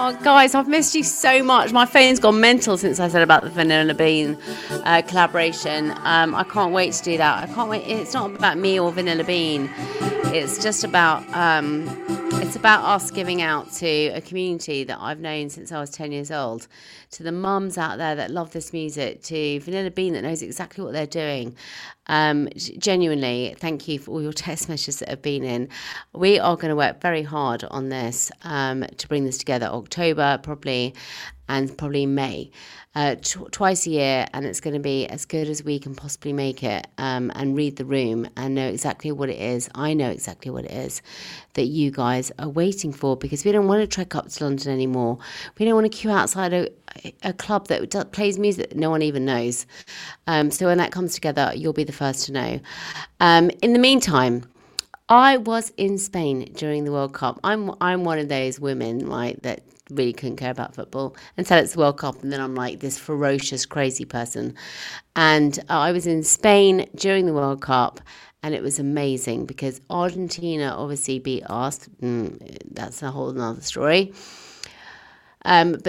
Oh, guys, I've missed you so much. My phone's gone mental since I said about the Vanilla Bean collaboration. I can't wait to do that. I can't wait. It's not about me or Vanilla Bean. It's just about it's about us giving out to a community that I've known since I was 10 years old, to the mums out there that love this music, to Vanilla Bean that knows exactly what they're doing. Genuinely, thank you for all your text messages that have been in. We are going to work very hard on this to bring this together October probably, and probably May, twice a year, and it's going to be as good as we can possibly make it, and read the room and know exactly what it is. I know exactly what it is that you guys are waiting for, because we don't want to trek up to London anymore. We don't want to queue outside a club that plays music that no one even knows. So when that comes together, you'll be the first to know. In the meantime, I was in Spain during the World Cup. I'm one of those women, like, that really couldn't care about football until it's the World Cup, and then I'm like this ferocious, crazy person. And I was in Spain during the World Cup, and it was amazing because Argentina obviously beat us. That's a whole nother story. But